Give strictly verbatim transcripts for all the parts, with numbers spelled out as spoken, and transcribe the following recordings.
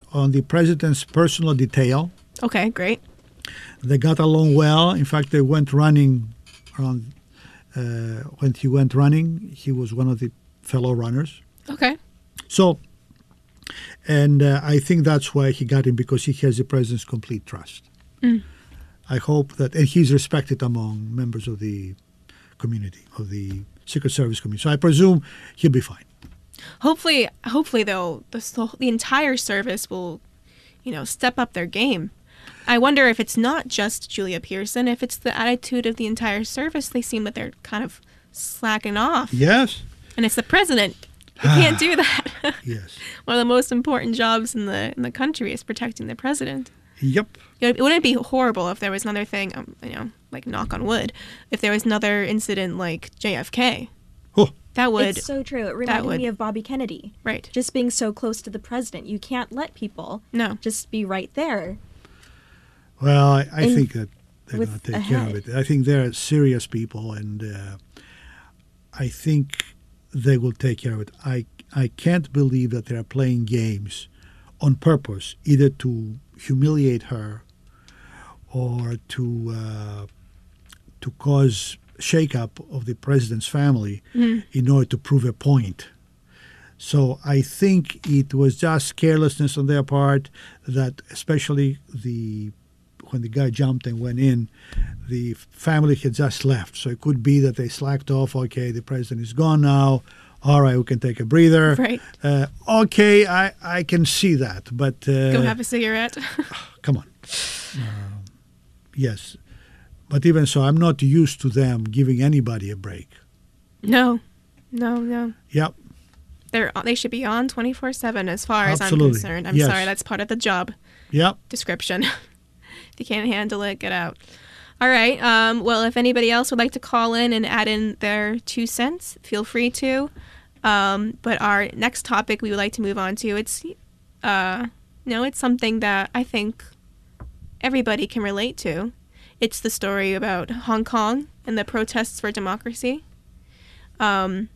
on the president's personal detail. Okay, great. They got along well. In fact, they went running around. Uh, when he went running, he was one of the fellow runners. Okay. So, and uh, I think that's why he got him, because he has the president's complete trust. Mm. I hope that, and he's respected among members of the community, of the Secret Service community. So I presume he'll be fine. Hopefully, hopefully though, the so- the entire service will, you know, step up their game. I wonder if it's not just Julia Pearson, if it's the attitude of the entire service. They seem that they're kind of slacking off. Yes. And it's the president. You can't do that. Yes. One of the most important jobs in the in the country is protecting the president. Yep. You know, it wouldn't be horrible if there was another thing, um, you know, like knock on wood, if there was another incident like J F K. Oh. That would. It's so true. It reminded would, me of Bobby Kennedy. Right. Just being so close to the president. You can't let people No. just be right there. Well, I, I And think that they're going with to a take care of head. it. I think they're serious people, and uh, I think they will take care of it. I I can't believe that they're playing games on purpose, either to humiliate her or to uh, to cause shakeup of the president's family Mm. in order to prove a point. So I think it was just carelessness on their part, that especially the when the guy jumped and went in, the family had just left. So it could be that they slacked off. Okay, the president is gone now. All right, we can take a breather. Right. Uh, okay, I, I can see that. But uh, Go have a cigarette. come on. Uh, yes. But even so, I'm not used to them giving anybody a break. No. No, no. Yep. They're they should be on twenty-four seven as far as I'm Absolutely. concerned. I'm Yes. sorry, that's part of the job Yep. description. If you can't handle it, get out. All right. Um, well, if anybody else would like to call in and add in their two cents, feel free to. Um, but our next topic we would like to move on to, it's, uh, you know, it's something that I think everybody can relate to. It's the story about Hong Kong and the protests for democracy. Um,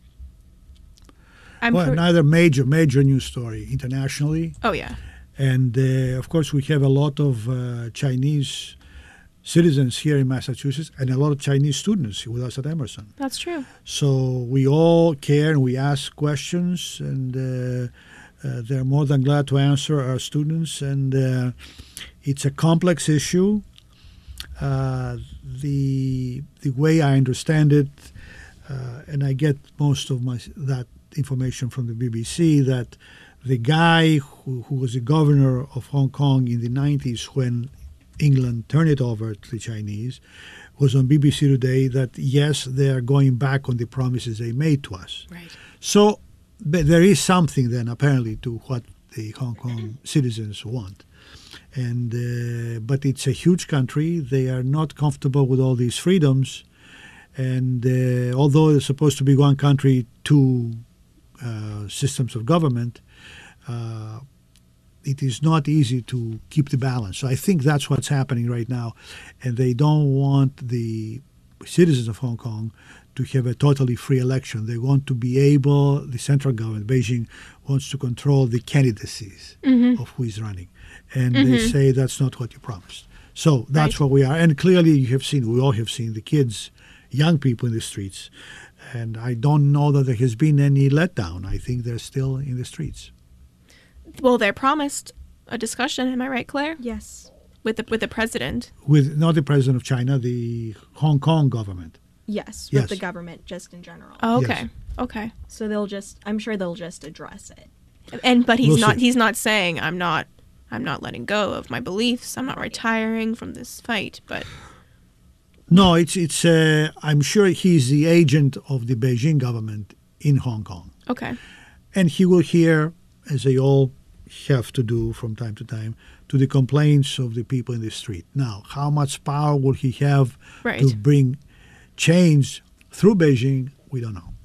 I'm Well, per- another major, major news story internationally. oh, yeah. And, uh, of course, we have a lot of uh, Chinese citizens here in Massachusetts and a lot of Chinese students with us at Emerson. That's true. So we all care and we ask questions, and uh, uh, they're more than glad to answer our students. And uh, it's a complex issue. Uh, the the way I understand it, uh, and I get most of my that information from the B B C, that the guy who, who was the governor of Hong Kong in the nineties when England turned it over to the Chinese was on B B C Today that, yes, they are going back on the promises they made to us. Right. So but there is something then apparently to what the Hong Kong citizens want. And uh, but it's a huge country. They are not comfortable with all these freedoms. And uh, although it's supposed to be one country, two uh, systems of government, uh, it is not easy to keep the balance. So I think that's what's happening right now. And they don't want the citizens of Hong Kong to have a totally free election. They want to be able, the central government, Beijing, wants to control the candidacies Mm-hmm. of who is running. And Mm-hmm. they say that's not what you promised. So that's Right. what we are. And clearly you have seen, we all have seen the kids, young people in the streets. And I don't know that there has been any letdown. I think they're still in the streets. Well, they're promised a discussion. Am I right, Claire? Yes. With the with the president. With not the president of China, the Hong Kong government. Yes. Yes. With the government, just in general. Oh, Yes. okay. Okay. So they'll just, I'm sure they'll just address it. And but he's We'll not see. he's not saying I'm not I'm not letting go of my beliefs. I'm not retiring from this fight, but No, it's it's. Uh, I'm sure he's the agent of the Beijing government in Hong Kong, okay. and he will hear, as they all have to do from time to time, to the complaints of the people in the street. Now, how much power will he have Right. to bring change through Beijing? We don't know.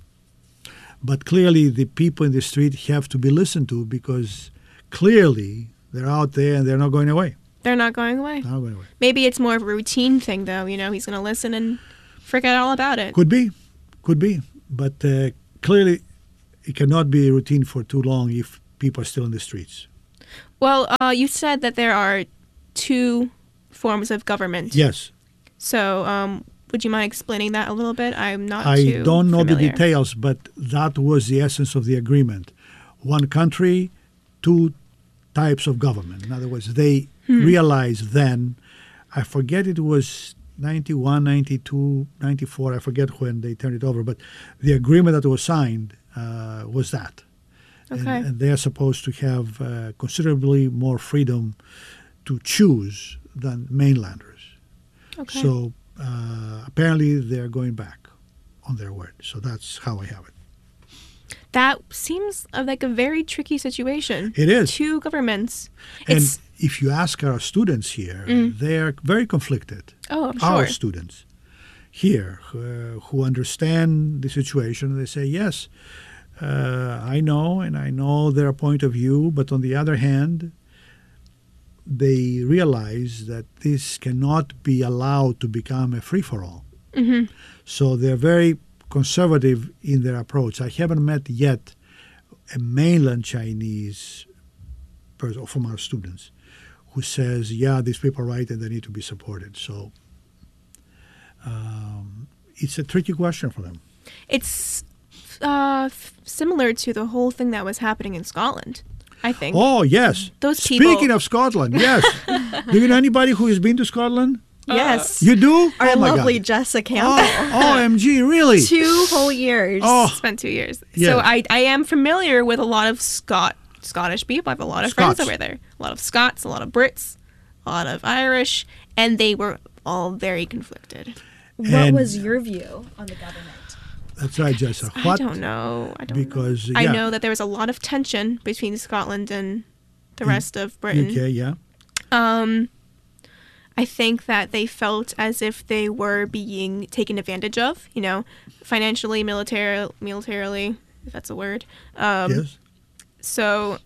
But clearly, the people in the street have to be listened to because clearly they're out there and they're not going away. They're not going away. They're not going away. Maybe it's more of a routine thing though, you know, he's going to listen and forget all about it. Could be, could be. But uh, clearly, it cannot be a routine for too long if people are still in the streets. Well, uh, you said that there are two forms of government. Yes. So, um, would you mind explaining that a little bit? I'm not I too don't know the familiar. details, but that was the essence of the agreement. One country, two types of government. In other words, they Hmm. realized then, I forget it was ninety-one, ninety-two, ninety-four, I forget when they turned it over, but the agreement that was signed uh, was that. And, Okay. and they are supposed to have uh, considerably more freedom to choose than mainlanders. Okay. So uh, apparently they're going back on their word. So that's how I have it. That seems uh, like a very tricky situation. It is. Two governments. And It's if you ask our students here, Mm. they're very conflicted. oh, I'm Our sure. students here uh, who understand the situation, they say, yes, uh, I know, and I know their point of view, but on the other hand, they realize that this cannot be allowed to become a free-for-all. hmm So they're very conservative in their approach. I haven't met yet a mainland Chinese person from our students who says, yeah, these people are right and they need to be supported. So um, it's a tricky question for them. It's uh, f- similar to the whole thing that was happening in Scotland, I think. Oh, yes. Those Speaking people- of Scotland, yes. Do you know anybody who has been to Scotland? Yes. You do? Our oh, my lovely God. Jessa Campbell. Oh, O M G, really? Two whole years. Oh, Spent two years. Yeah. So I, I am familiar with a lot of Scot Scottish people. I have a lot of Scots. friends over there. A lot of Scots, a lot of Brits, a lot of Irish, and they were all very conflicted. What And- was your view on the government? That's right, Jessa. I What? don't know. I don't Because, know. I yeah. know that there was a lot of tension between Scotland and the rest of Britain. U K, yeah. Um, I think that they felt as if they were being taken advantage of, you know, financially, military, militarily, if that's a word. Um, Yes. So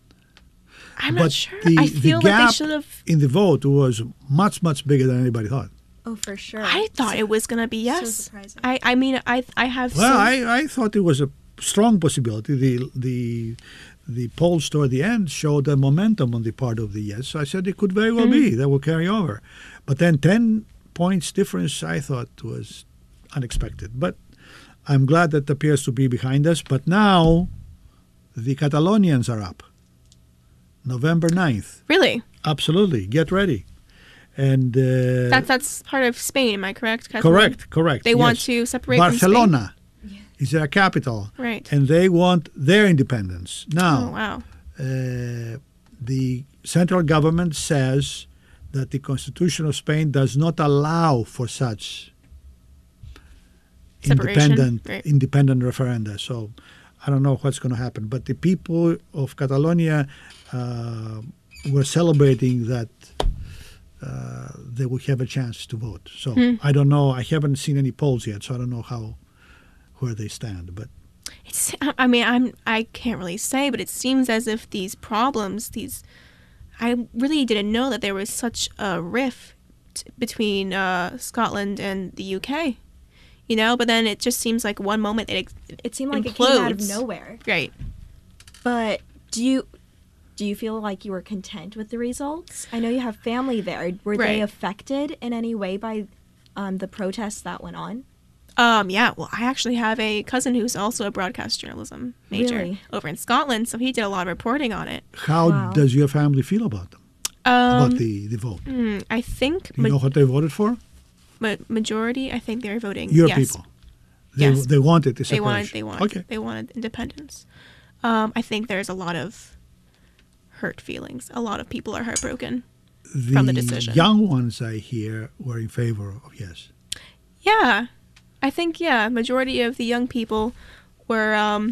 I'm But not sure. the- I the feel like they gap- should have. In the vote was much, much bigger than anybody thought. Oh, for sure. I thought it was gonna be yes. surprising. I I mean I I have. Well, so, I, I thought it was a strong possibility. The the the polls toward the end showed a momentum on the part of the yes. So I said it could very well be that will carry over. But then ten points difference I thought was unexpected. But I'm glad that appears to be behind us. But now the Catalonians are up. November ninth. really. Absolutely. Get ready. And uh, That's that's part of Spain. Am I correct? Kathleen? correct, correct. They want yes. to separate from Spain? Barcelona is their capital. Right. And they want their independence. Oh Now, wow. uh, the central government says that the Constitution of Spain does not allow for such Separation, independent right. independent referenda. So I don't know what's going to happen. But the people of Catalonia uh, were celebrating that uh, they will have a chance to vote. So Hmm. I don't know. I haven't seen any polls yet, so I don't know how where they stand. But It's, I mean, I'm, I can't really say, but it seems as if these problems, these, I really didn't know that there was such a rift between uh, Scotland and the U K, you know, but then it just seems like one moment it, ex- It seemed like it came out of implodes. nowhere. Right. But do you do you feel like you were content with the results? I know you have family there. Were they Right. affected in any way by um, the protests that went on? Um, yeah, well, I actually have a cousin who's also a broadcast journalism major Really? over in Scotland, so he did a lot of reporting on it. how Wow. does your family feel about them? Um, About the, the vote? hmm, I think Do you ma- know what they voted for? ma- majority, I think they're voting Your yes. people. They, Yes. they wanted the They separation. wanted, they wanted, Okay. they wanted independence. Um, I think there's a lot of hurt feelings. A lot of people are heartbroken. The from the decision. young ones I hear were in favor of yes. Yeah, I think yeah, majority of the young people were um,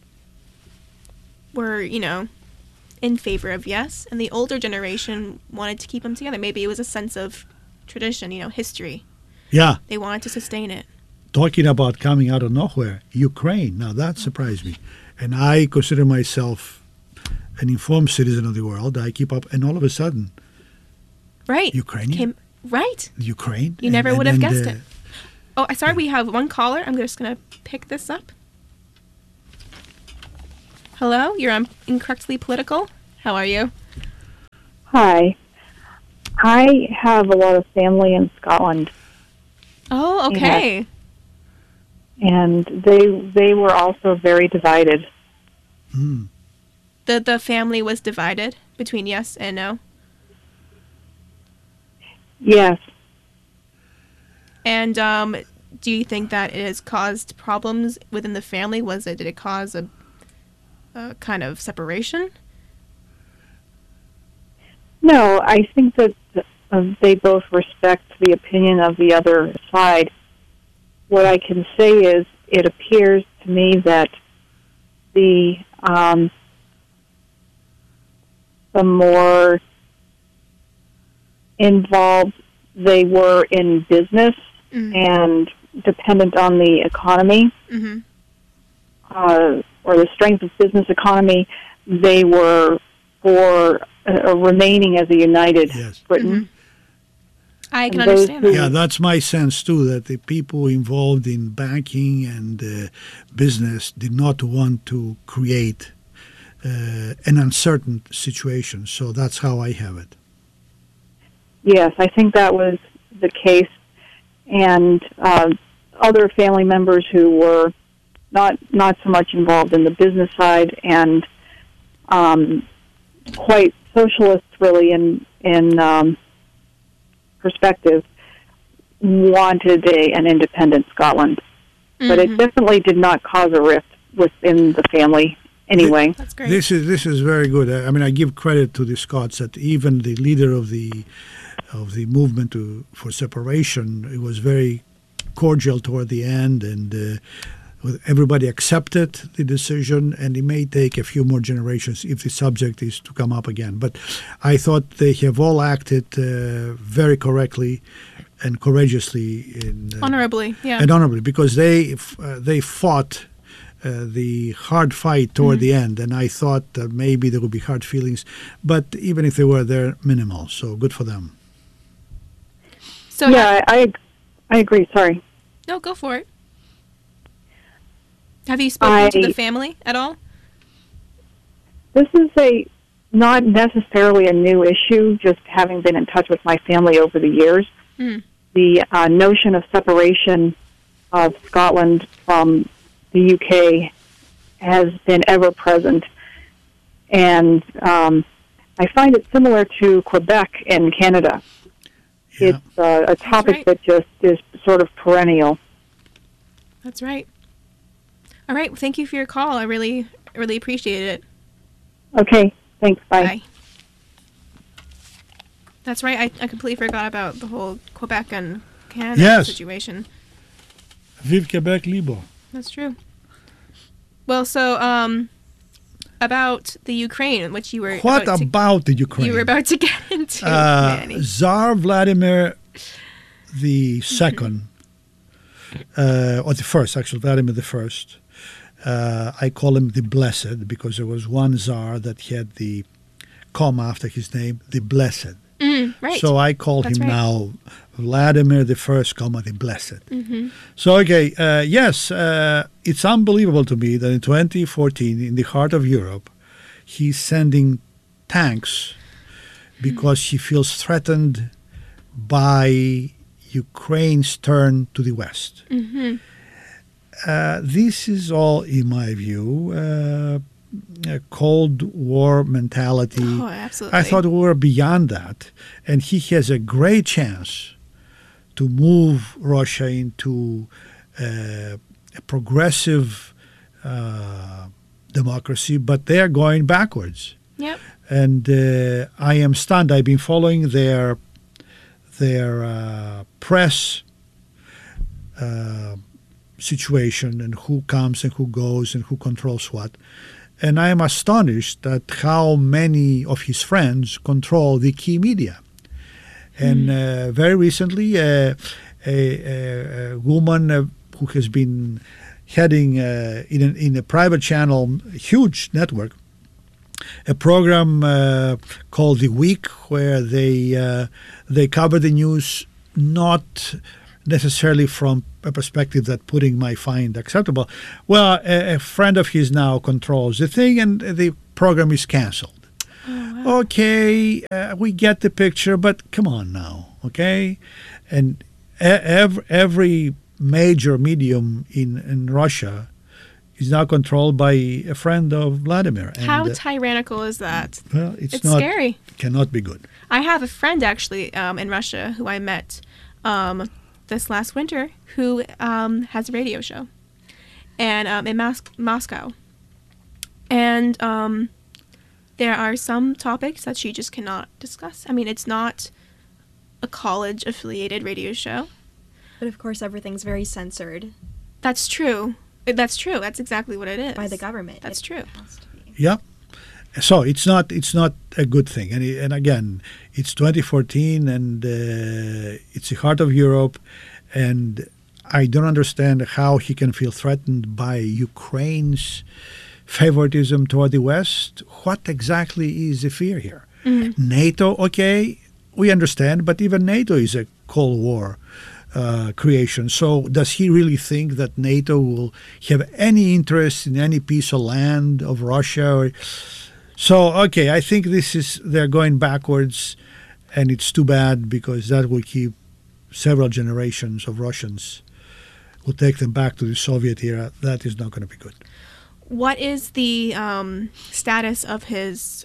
were you know in favor of yes, and the older generation wanted to keep them together. Maybe it was a sense of tradition, you know, history. Yeah, They wanted to sustain it. talking about coming out of nowhere, Ukraine. Now that surprised me, and I consider myself an informed citizen of the world. I keep up, and all of a sudden, Right. Ukrainian? Came, right. Ukraine. You and- never and would have then guessed the- it. Oh, I sorry. We have one caller. I'm just gonna pick this up. Hello, you're on Incorrectly Political. How are you? Hi. I have a lot of family in Scotland, Oh, okay. and they they were also very divided. Hmm. The the family was divided between yes and no. Yes. And um, do you think that it has caused problems within the family? Was it did it cause a, a kind of separation? No, I think that uh, they both respect the opinion of the other side. What I can say is it appears to me that the um, the more involved they were in business Mm. and dependent on the economy, Mm-hmm. uh, or the strength of business economy, they were for uh, remaining as a united Yes. Britain. I can And those understand who- that. Yeah, that's my sense too, that the people involved in banking and uh, business did not want to create uh, an uncertain situation. So that's how I have it. Yes, I think that was the case. And uh, other family members who were not not so much involved in the business side and um, quite socialist, really, in in um, perspective, wanted a, an independent Scotland. But it Mhm. definitely did not cause a rift within the family anyway. That's great. This is this is very good. I I mean, I give credit to the Scots that even the leader of the of the movement to, for separation, it was very cordial toward the end, and uh, with- everybody accepted the decision. And it may take a few more generations if the subject is to come up again. But I thought they have all acted uh, very correctly and courageously in, uh, Honorably, yeah. and honorably, because they f- uh, they fought uh, the hard fight toward the end, and I thought that maybe there would be hard feelings, but even if they were, they're minimal. So good for them. So Yeah, I, I I agree. Sorry. no, go for it. Have you spoken to I- the family at all? This is a not necessarily a new issue, just having been in touch with my family over the years. Mm. The uh, notion of separation of Scotland from the U K has been ever present. And um, I find it similar to Quebec in Canada. Yeah. It's uh, a topic right. that just is sort of perennial. That's right. All right. Well, thank you for your call. I really, really appreciate it. Okay, thanks. Bye. Bye. That's right. I, I completely forgot about the whole Quebec and Canada Yes. situation. Vive Québec libre. That's true. Well, so um, about the Ukraine, which you were What about to, about the Ukraine? you were about to get into, uh, Manny. Tsar Vladimir the second, uh, or the first, actually, Vladimir the first. Uh, I call him the Blessed because there was one Tsar that had the comma after his name, the Blessed. Mm, right. So I call That's him right. now Vladimir the First, comma the Blessed. Mhm. So okay, uh, yes, uh, it's unbelievable to me that in twenty fourteen, in the heart of Europe, he's sending tanks because he feels threatened by Ukraine's turn to the West. Mhm. Uh, this is all, in my view, uh, a Cold War mentality. Oh, absolutely. I thought we were beyond that. And he has a great chance to move Russia into uh, a progressive uh, democracy, but they are going backwards. Yep. And uh, I am stunned. I've been following their their uh, press uh, situation and who comes and who goes and who controls what. And I am astonished at how many of his friends control the key media. And uh, very recently, uh, a, a, a woman uh, who has been heading uh, in, a, in a private channel, huge network, a program uh, called The Week, where they uh, they cover the news not necessarily from a perspective that Putin might find acceptable. Well, a, a friend of his now controls the thing, and the program is canceled. Oh, Okay, uh, we get the picture, but come on now, okay? And e- every, every major medium in, in Russia is now controlled by a friend of Vladimir. And, How uh, tyrannical is that? well, it's, It's not scary. cannot be good. I have a friend actually um, in Russia who I met um, this last winter who um, has a radio show and um, in Mos- Moscow. And um, there are some topics that she just cannot discuss. I mean, it's not a college-affiliated radio show. But of course, everything's very censored That's true. That's true. That's exactly what it is. by the government. That's It true. has to be. Yeah. So it's not it's not a good thing. And, it- and again, it's twenty fourteen and uh, it's the heart of Europe. And I don't understand how he can feel threatened by Ukraine's favoritism toward the West. What exactly is the fear here? NATO, okay, we understand, but even NATO is a Cold War uh, creation. So does he really think that NATO will have any interest in any piece of land of Russia? Or, so, okay, I think this is, they're going backwards, and it's too bad because that will keep several generations of Russians, will take them back to the Soviet era. That is not going to be good. What is the um, status of his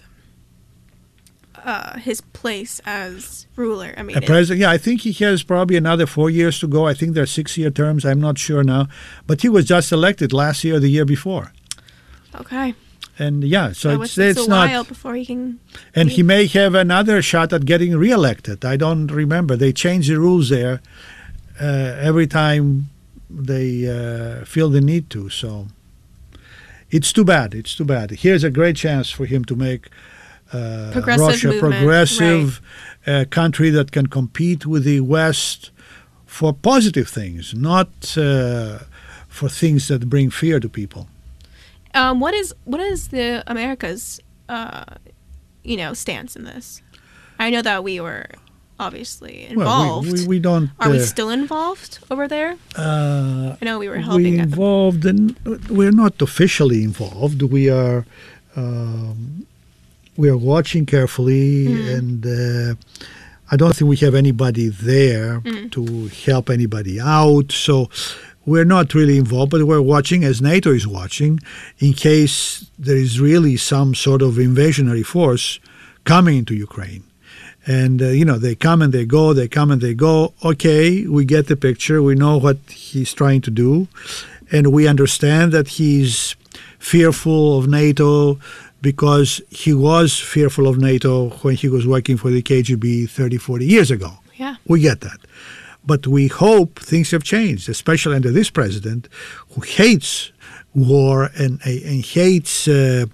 uh, his place as ruler? I mean, A president, yeah, I think he has probably another four years to go. I think they're six-year terms. I'm not sure now. But he was just elected last year or the year before. okay. And yeah, so, So it's, it's, it's it's a not. while before he can. And he may have another shot at getting reelected. I don't remember. They change the rules there uh, every time they uh, feel the need to. So it's too bad. It's too bad. Here's a great chance for him to make uh, Progressive Russia movement, progressive uh, country that can compete with the West for positive things, not uh, for things that bring fear to people. Um, what is what is the America's uh, you know stance in this? I know that we were obviously involved. Well, we, we, we don't. Are we uh, still involved over there? Uh, I know we were helping. we at the- involved in, we're not officially involved. We are um, we are watching carefully, Mm. and uh, I don't think we have anybody there Mm. to help anybody out. So we're not really involved, but we're watching as NATO is watching in case there is really some sort of invasionary force coming into Ukraine. And, uh, you know, they come and they go, they come and they go. Okay, we get the picture. We know what he's trying to do. And we understand that he's fearful of NATO because he was fearful of NATO when he was working for the K G B thirty, forty years ago. Yeah. We get that. But we hope things have changed, especially under this president who hates war and, and hates uh,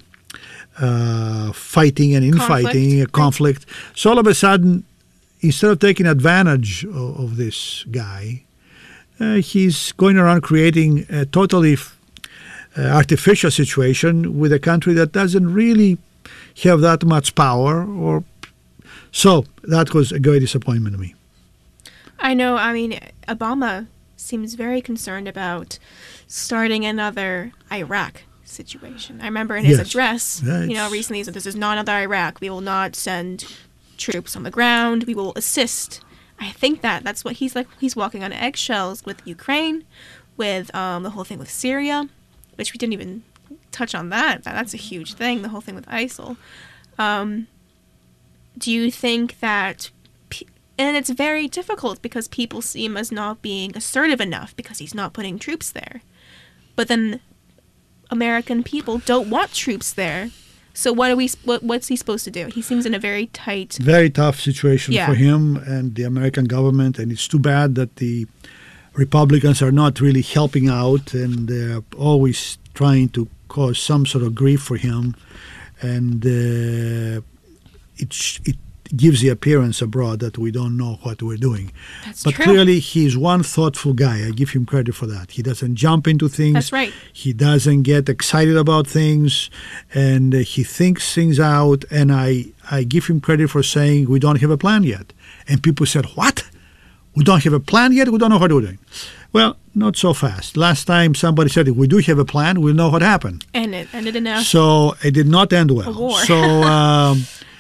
uh, fighting and infighting, Conflict. conflict. So all of a sudden, instead of taking advantage of, of this guy, uh, he's going around creating a totally uh, artificial situation with a country that doesn't really have that much power. Or so that was a great disappointment to me. I know. I mean, Obama seems very concerned about starting another Iraq situation. I remember in his Yes. address, Yeah, you know, it's- recently he said, "This is not another Iraq. We will not send troops on the ground. We will assist." I think that that's what he's like. He's walking on eggshells with Ukraine, with um, the whole thing with Syria, which we didn't even touch on that. that that's a huge thing. The whole thing with ISIL. Um, do you think that? And it's very difficult because people see him as not being assertive enough because he's not putting troops there. But then American people don't want troops there. So what are we? What, what's he supposed to do? He seems in a very tight. Very tough situation Yeah. for him and the American government, and it's too bad that the Republicans are not really helping out, and they're always trying to cause some sort of grief for him, and uh, it sh- it gives the appearance abroad that we don't know what we're doing. That's But true. clearly, he's one thoughtful guy. I give him credit for that. He doesn't jump into things. That's right. He doesn't get excited about things, and uh, he thinks things out. And I, I give him credit for saying we don't have a plan yet. And people said, "What? We don't have a plan yet? We don't know what we're doing." Well, not so fast. Last time somebody said, "If we do have a plan, we'll know what happened." And it ended in a. So it did not end well. A war. So um,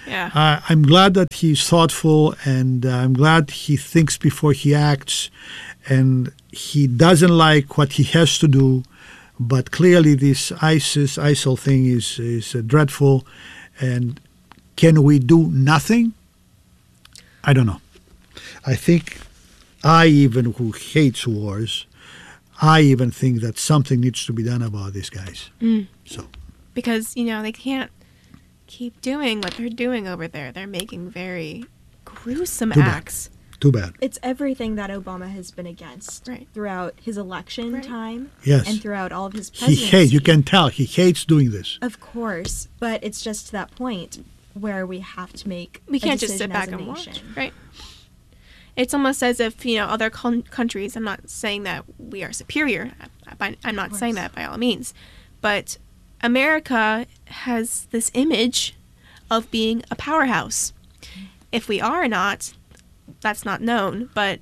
Yeah. Uh, I'm glad that he's thoughtful, and uh, I'm glad he thinks before he acts, and he doesn't like what he has to do. But clearly, this ISIS, ISIL thing is is uh, dreadful. And can we do nothing? I don't know. I think I even who hates wars, I even think that something needs to be done about these guys. Mm. So Because, you know, they can't keep doing what they're doing over there. They're making very gruesome Too bad. acts. too bad. It's everything that Obama has been against Right. throughout his election Right. time Yes. and throughout all of his He presidency. hates. You can tell he hates doing this. Of course, but it's just to that point where we have to make We a can't just sit decision back as a and watch, nation. right? It's almost as if, you know, other con- countries, I'm not saying that we are superior. I, I'm not saying course. that by all means. But America has this image of being a powerhouse. If we are or not, that's not known. But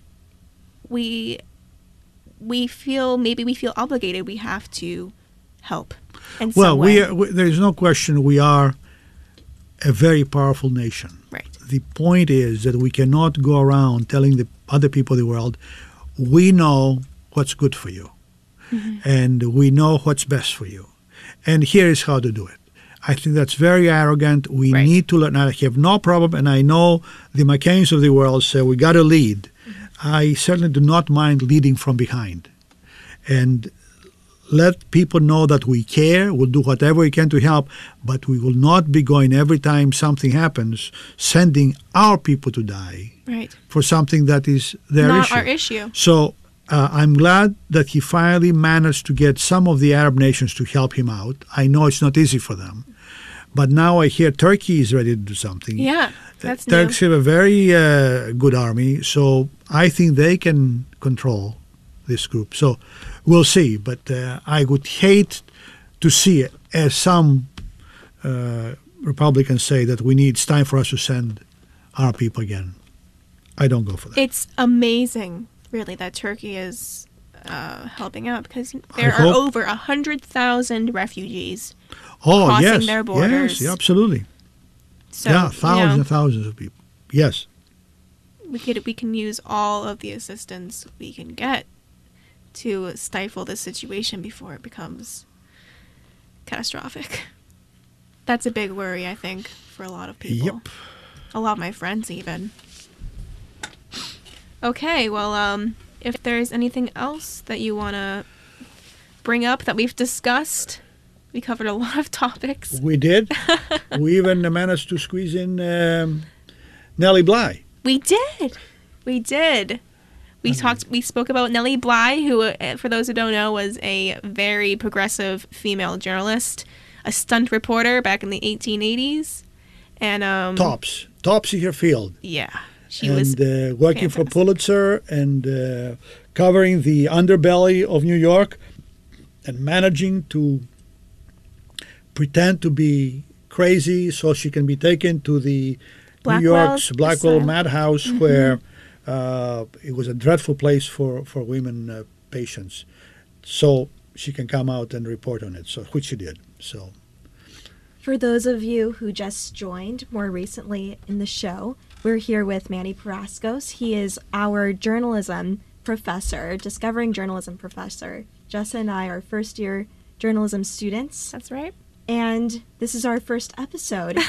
we we feel, maybe we feel obligated. We have to help in Well, some we, way. are, we there is no question we are a very powerful nation. Right. The point is that we cannot go around telling the other people in the world, we know what's good for you, and we know what's best for you, and here is how to do it. I think that's very arrogant. We Right. need to learn. I have no problem, and I know the McCains of the world say we got to lead. I certainly do not mind leading from behind, and let people know that we care. We'll do whatever we can to help, but we will not be going every time something happens, sending our people to die Right. for something that is their Not issue. our issue. So uh, I'm glad that he finally managed to get some of the Arab nations to help him out. I know it's not easy for them, but now I hear Turkey is ready to do something. Yeah, that's new. Turks have a very uh, good army, so I think they can control this group. So we'll see. But uh, I would hate to see it, as some uh, Republicans say, that we need, it's time for us to send our people again. I don't go for that. It's amazing, really, that Turkey is uh, helping out because there I are hope- over a hundred thousand refugees. oh, crossing yes. their borders. Yes, absolutely. So yeah, you thousands know, and thousands of people. Yes. we could we can use all of the assistance we can get to stifle this situation before it becomes catastrophic. That's a big worry, I think, for a lot of people. Yep. A lot of my friends, even. Okay, well, um, if there's anything else that you want to bring up that we've discussed, we covered a lot of topics. We did. We even managed to squeeze in um, Nellie Bly. We did. We did. We talked. We spoke about Nellie Bly, who, uh, for those who don't know, was a very progressive female journalist, a stunt reporter back in the eighteen eighties, and um, Tops. Tops in her field. yeah, she and was uh, working for fantastic. Pulitzer and uh, covering the underbelly of New York and managing to pretend to be crazy so she can be taken to the New York's Blackwell Asylum. Madhouse, Mm-hmm. where uh, it was a dreadful place for, for women uh, patients. So she can come out and report on it, so which she did. So For those of you who just joined more recently in the show, we're here with Manny Paraskos. He is our journalism professor, discovering journalism professor. Jessa and I are first year journalism students, That's right. and this is our first episode.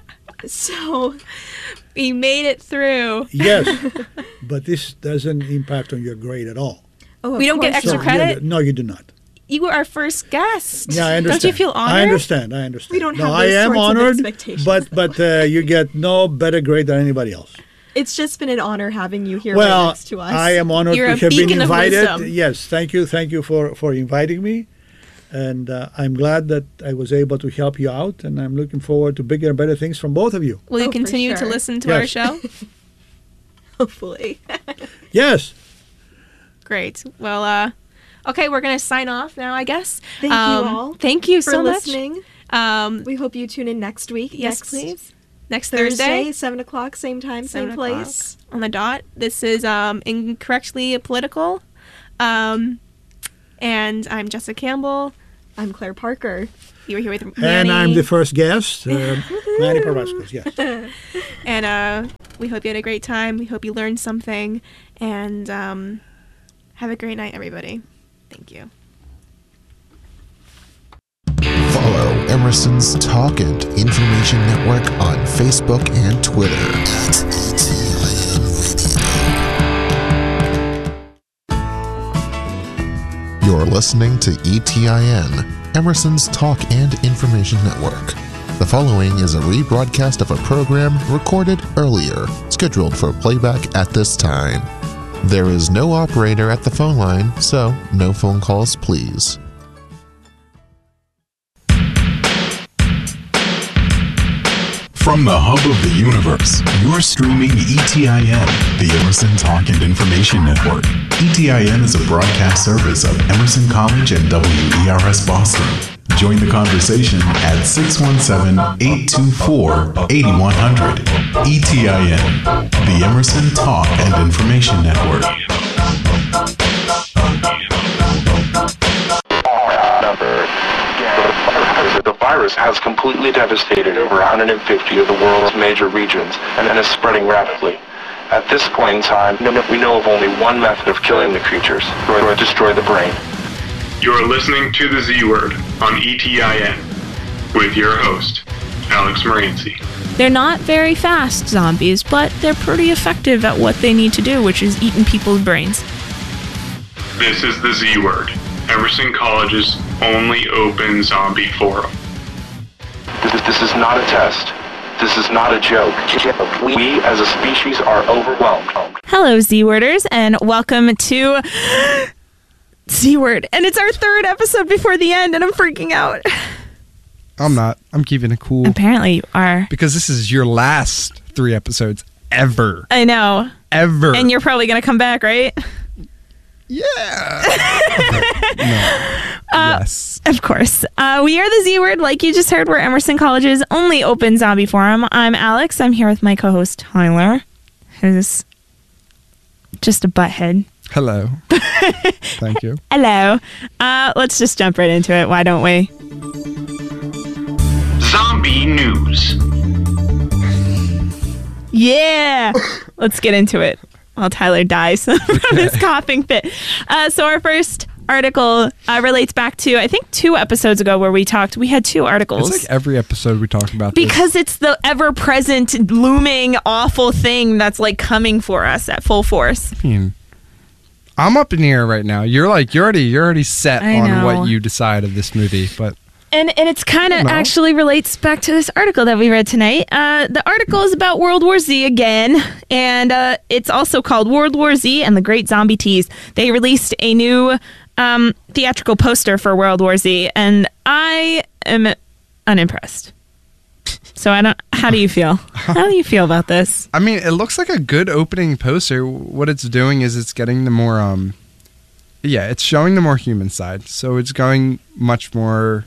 So, We made it through. yes, but this doesn't impact on your grade at all. oh, of We don't get course extra So not. credit? you- no, you do not. You were our first guest. Yeah, I understand. Don't you feel honored? I understand. I understand. We don't no, have I those am sorts of honored, expectations. but but uh, you get no better grade than anybody else. It's just been an honor having you here well, right next to us. I am honored You're to a have been beacon of invited. wisdom. Yes, thank you, thank you for for inviting me, and uh, I'm glad that I was able to help you out, and I'm looking forward to bigger and better things from both of you. Will you Oh, for continue to sure. listen to our Yes. show? Hopefully. Yes, Great. Well, uh, okay, we're gonna sign off now, I guess. Thank you Um, all Thank you for so listening. much. Um, We hope you tune in next week. yes, next please. Next Thursday, Thursday, seven o'clock, same time, seven same o'clock place. on the dot. This is um, Incorrectly Political, um, and I'm Jessica Campbell. I'm Claire Parker. You were here with Manny. And I'm the first guest, uh, Manny Parascos, yes. And uh, we hope you had a great time. We hope you learned something. And um, have a great night, everybody. Thank you. Follow Emerson's Talk and Information Network on Facebook and Twitter. You're listening to E T I N, Emerson's Talk and Information Network. The following is a rebroadcast of a program recorded earlier, scheduled for playback at this time. There is no operator at the phone line, so no phone calls, please. From the hub of the universe, you're streaming E T I N, the Emerson Talk and Information Network. E T I N is a broadcast service of Emerson College and W E R S Boston. Join the conversation at six one seven, eight two four, eight one zero zero. E T I N, the Emerson Talk and Information Network. The virus has completely devastated over one hundred fifty of the world's major regions and is spreading rapidly. At this point in time, we know of only one method of killing the creatures, or destroy the brain. You're listening to the Z Word on E T I N with your host, Alex Morency. They're not very fast zombies, but they're pretty effective at what they need to do, which is eating people's brains. This is the Z Word, Emerson College's only open zombie forum. This is, this is not a test. This is not a joke. We, as a species, are overwhelmed. Hello, Z-Worders, and welcome to Z-Word. And it's our third episode before the end, and I'm freaking out. I'm not. I'm keeping it cool. Apparently you are. Because this is your last three episodes ever. I know. Ever. And you're probably going to come back, right? Yeah. No. Uh, yes. Of course. Uh, we are the Z-Word. Like you just heard, we're Emerson College's only open zombie forum. I'm Alex. I'm here with my co-host, Tyler, who's just a butthead. Hello. Thank you. Hello. Uh, let's just jump right into it. Why don't we? Zombie news. Yeah. Let's get into it while Tyler dies from his coughing fit. Uh, so our first article uh, relates back to, I think, two episodes ago where we talked. We had two articles. It's like every episode we talk about because this. it's the ever-present, looming, awful thing that's like coming for us at full force. I mean, I'm up in the air right now. You're like, you're already, you're already set I on know. what you decide of this movie, but... And and it's kind of actually relates back to this article that we read tonight. Uh, the article is about World War Z again, and uh, it's also called World War Z and the Great Zombie Tease. They released a new um, theatrical poster for World War Z, and I am unimpressed. So I don't. How do you feel? How do you feel about this? I mean, it looks like a good opening poster. What it's doing is it's getting the more, um, yeah, it's showing the more human side. So it's going much more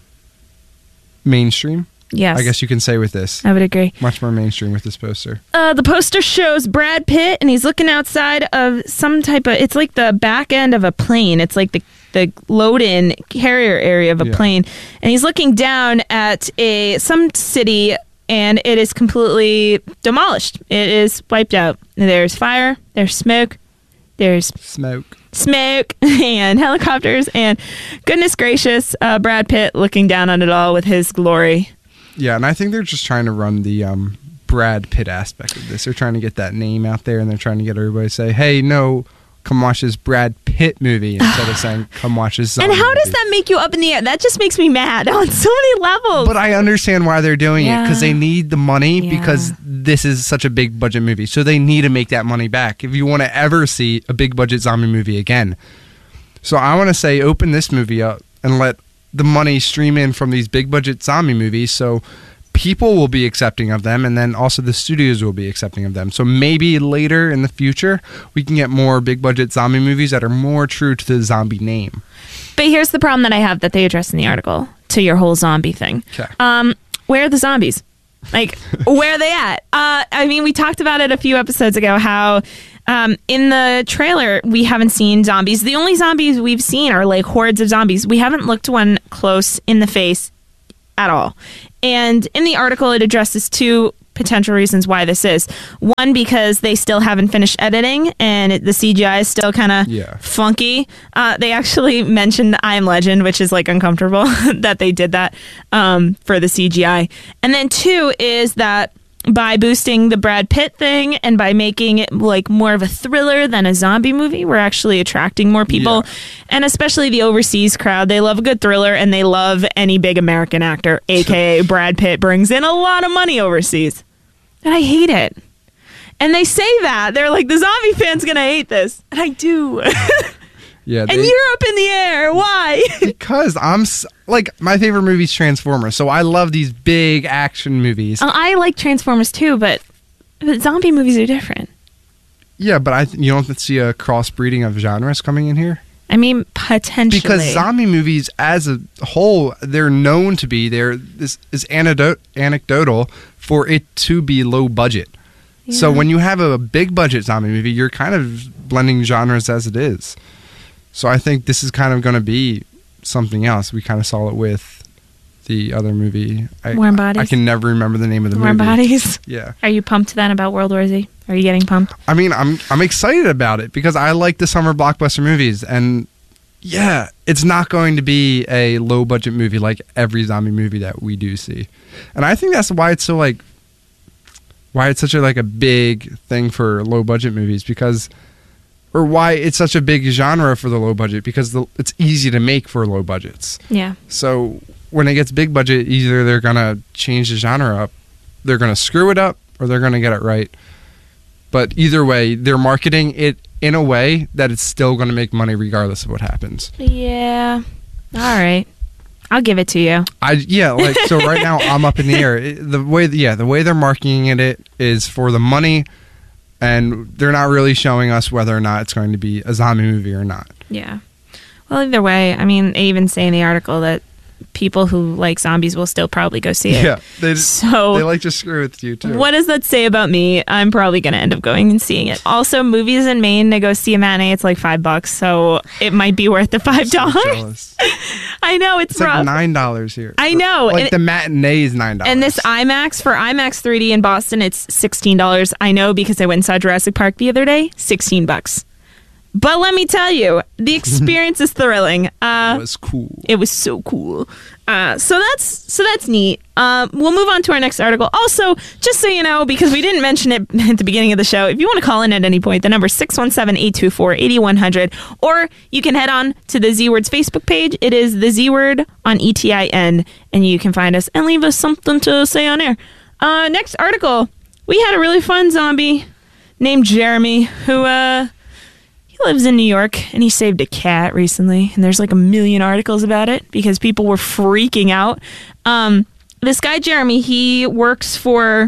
mainstream. Yes. I guess you can say with this. I would agree. Much more mainstream with this poster. Uh, the poster shows Brad Pitt, and he's looking outside of some type of, it's like the back end of a plane. It's like the, the load-in carrier area of a Yeah. plane. And he's looking down at a some city, and it is completely demolished. It is wiped out. There's fire, there's smoke, there's Smoke. smoke, and helicopters, and goodness gracious, uh, Brad Pitt looking down on it all with his glory. Yeah, and I think they're just trying to run the um, Brad Pitt aspect of this. They're trying to get that name out there, and they're trying to get everybody to say, hey, no, come watch this Brad Pitt movie, instead of saying, come watch this zombie And how does movie. that make you up in the air? That just makes me mad on so many levels. But I understand why they're doing it, because Yeah. they need the money, Yeah. because this is such a big budget movie. So they need to make that money back if you want to ever see a big budget zombie movie again. So I want to say open this movie up and let the money stream in from these big budget zombie movies, so people will be accepting of them, and then also the studios will be accepting of them. So maybe later in the future we can get more big budget zombie movies that are more true to the zombie name. But here's the problem that I have that they address in the article to your whole zombie thing. Okay. Um, where are the zombies? Like, where are they at? Uh, I mean, we talked about it a few episodes ago, how um, in the trailer we haven't seen zombies. The only zombies we've seen are like hordes of zombies. We haven't looked one close in the face at all. And in the article, it addresses two potential reasons why this is. One, because they still haven't finished editing and it, the C G I is still kind of Yeah. funky. Uh, they actually mentioned I Am Legend, which is like uncomfortable that they did that um, for the C G I. And then two is that by boosting the Brad Pitt thing and by making it like more of a thriller than a zombie movie, we're actually attracting more people. Yeah. And especially the overseas crowd. They love a good thriller and they love any big American actor, aka Brad Pitt brings in a lot of money overseas. And I hate it. And they say that. They're like, the zombie fan's gonna hate this. And I do. Yeah, And they- Europe in the air. Why? because I'm s- like my favorite movie is Transformers, so I love these big action movies. Uh, I like Transformers too, but, but zombie movies are different. Yeah, but I th- you don't see a crossbreeding of genres coming in here. I mean, potentially. Because zombie movies, as a whole, they're known to be they're this is anecdote anecdotal for it to be low budget. So Yeah. when you have a big budget zombie movie, you're kind of blending genres as it is. So I think this is kind of going to be something else. We kind of saw it with the other movie. I, Warm Bodies? I can never remember the name of the Warm movie. Bodies. Yeah. Are you pumped then about World War Z? Are you getting pumped? I mean, I'm I'm excited about it because I like the summer blockbuster movies, and yeah, it's not going to be a low budget movie like every zombie movie that we do see, and I think that's why it's so like why it's such a like a big thing for low budget movies because, or why it's such a big genre for the low budget because the, it's easy to make for low budgets. Yeah. So when it gets big budget, either they're gonna change the genre up, they're gonna screw it up, or they're gonna get it right. But either way, they're marketing it in a way that it's still going to make money regardless of what happens. Yeah. All right. I'll give it to you. I yeah, like so right now I'm up in the air. It- the way yeah, the way they're marketing it is for the money, and they're not really showing us whether or not it's going to be a zombie movie or not. Yeah. Well, either way, I mean, they even say in the article that people who like zombies will still probably go see it. Yeah, they So they like to screw with you too. what does that say about me? I'm probably going to end up going and seeing it. Also, movies in Maine to go see a matinee, it's like five bucks, so it might be worth the five dollars. Jealous. I know it's, It's rough. like nine dollars here. I know, Like and- the matinee is nine dollars. And this IMAX, for IMAX three D in Boston, it's sixteen dollars. I know because I went and saw Jurassic Park the other day, sixteen bucks. But let me tell you, the experience is thrilling. Uh, was cool. It was so cool. Uh, so that's so that's neat. Um, we'll move on to our next article. Also, just so you know, because we didn't mention it at the beginning of the show, if you want to call in at any point, the number is six one seven, eight two four, eight one zero zero, or you can head on to the Z Word's Facebook page. It is the Z Word on E T I N, and you can find us and leave us something to say on air. Uh, next article, we had a really fun zombie named Jeremy who uh, he lives in New York, and he saved a cat recently, and there's like a million articles about it because people were freaking out. Um, this guy Jeremy, he works for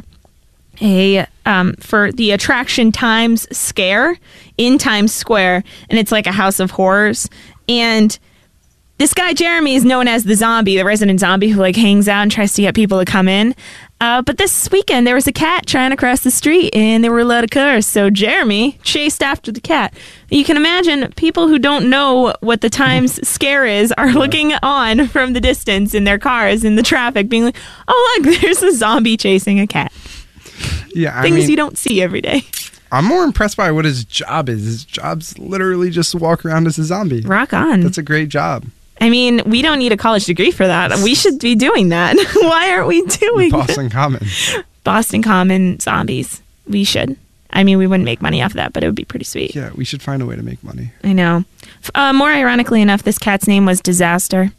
a um, for the attraction Times Scare in Times Square, and it's like a house of horrors. And this guy Jeremy is known as the zombie, the resident zombie who like hangs out and tries to get people to come in. Uh, but this weekend there was a cat trying to cross the street, and there were a lot of cars. So Jeremy chased after the cat. You can imagine people who don't know what the Times Scare is are looking on from the distance in their cars in the traffic, being like, "Oh look, there's a zombie chasing a cat." Yeah, I Things mean, you don't see every day. I'm more impressed by what his job is. His job's literally just to walk around as a zombie. Rock on. That's a great job. I mean, we don't need a college degree for that. We should be doing that. Why aren't we doing that? Boston Common. Boston Common zombies. We should. I mean, we wouldn't make money off that, but it would be pretty sweet. Yeah, we should find a way to make money. I know. F- Uh, more ironically enough, this cat's name was Disaster.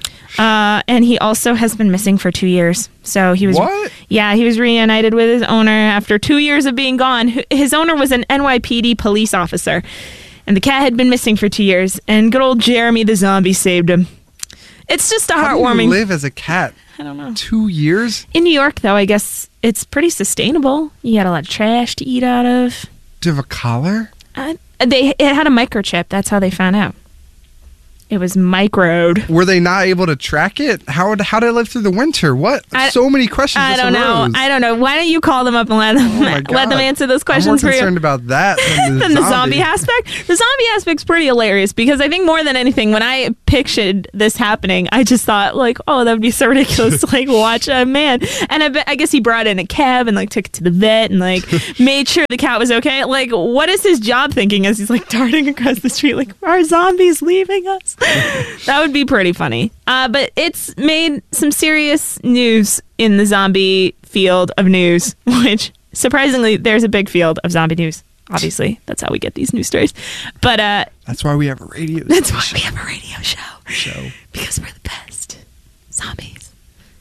uh, and he also has been missing for two years. So he was. What? Yeah, he was reunited with his owner after two years of being gone. H- His owner was an N Y P D police officer, and the cat had been missing for two years. And good old Jeremy the zombie saved him. It's just a How do you heartwarming. live as a cat? I don't know. Two years? In New York, though, I guess it's pretty sustainable. You got a lot of trash to eat out of. Do you have a collar? Uh, they it had a microchip. That's how they found out. It was microed. Were they not able to track it? How would how did it live through the winter? What? I, so many questions. I just don't arose. know. I don't know. Why don't you call them up and let them Oh my let God. them answer those questions I'm more for you? concerned about that than the, than the zombie. zombie aspect. The zombie aspect's pretty hilarious because I think more than anything, when I pictured this happening, I just thought like, oh, that would be so ridiculous to like watch a man. And I, bet, I guess he brought in a cab and like took it to the vet and like made sure the cat was okay. Like, what is his job thinking as he's like darting across the street? Like, are zombies leaving us? That would be pretty funny. Uh, but it's made some serious news in the zombie field of news, which surprisingly, there's a big field of zombie news. Obviously, that's how we get these news stories. But uh, that's why we have a radio. That's why we have a radio show. Show Because we're the best zombies.